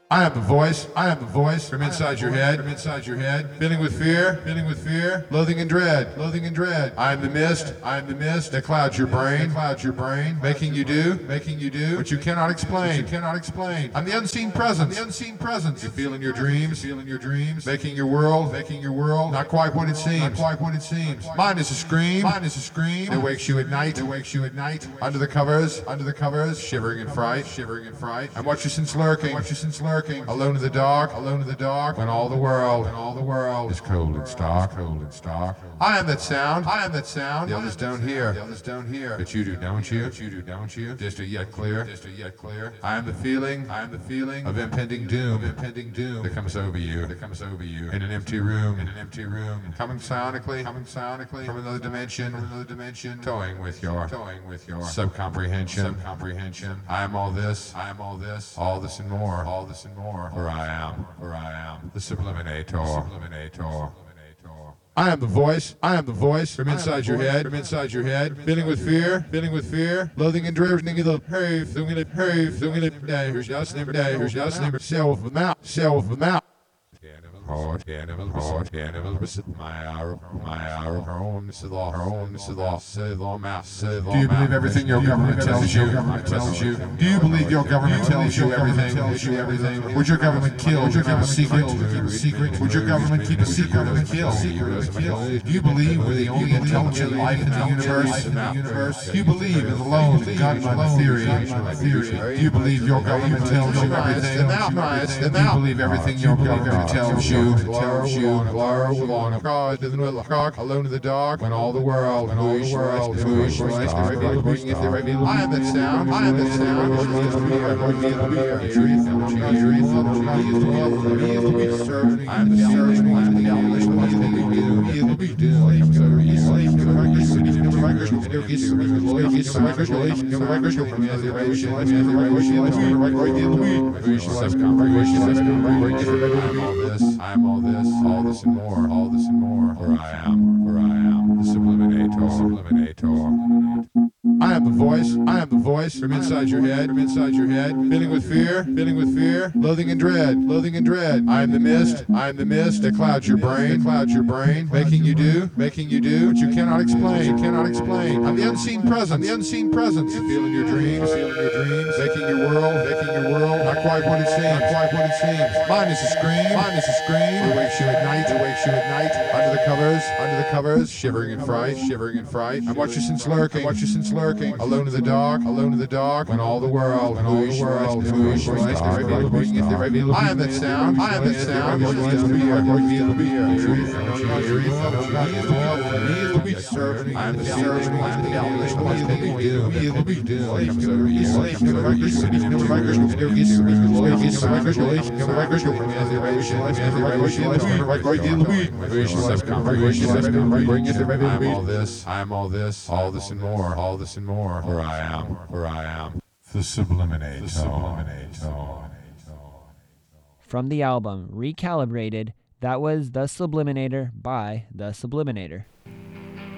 I am the voice. I am the voice from inside your head. From inside your head. Filling with fear. Filling with fear. Loathing and dread. Loathing and dread. I am the mist. I am the mist that clouds your brain. Clouds your brain. Making you do. Making you do what you cannot explain. You cannot explain. I'm the unseen presence. The unseen presence. You feel in your dreams. Feel in your dreams. Making your world. Making your world not quite what it seems. Not quite what it seems. Mine is a scream. Mine is a scream that wakes you at night. That wakes you at night. Under the covers. Under the covers. Shivering in fright. Shivering in fright. And watch you since lurking. Watch you since lurking. Alone in the dark, alone in the dark, when all the world is cold and stark, cold and stark. I am that sound, I am that sound. The others don't hear, the others don't hear. But you do, don't you? But you do, don't you? Distant yet clear, distant yet clear. I am the feeling of impending doom, that comes over you, in an empty room, coming sonically, from another dimension, toying with your subcomprehension. I am all this, all this and more, for I am, the Subliminator. I am the voice from inside your head, filling with fear, loathing and dread, self with mouth. Do you believe everything your government tells you? Do you believe your government tells you everything? Would your government kill? Would your government keep a secret? Would your government keep a secret of a kill? Do you believe we're the only intelligent life in the universe? Do you believe in the lone gunman theory? Do you believe your government tells you everything? Do you believe everything your government tells you? Alone in the dark, when all the world, I am that sound, I am that sound. I'm all this and more, for I am, the Subliminator. I am the voice from inside your head, filling with fear, loathing and dread. I am the mist that clouds your brain, making you do what you cannot explain, I'm the unseen presence, you feel in your dreams, making your world, not quite what it seems, Mine is a scream, that wakes you at night, under the covers, shivering in fright, I watch you since lurking, alone in the dark, when all the world, I am that sound, I am all this and more, for I am, the Subliminator. From the album Recalibrated, that was The Subliminator by The Subliminator.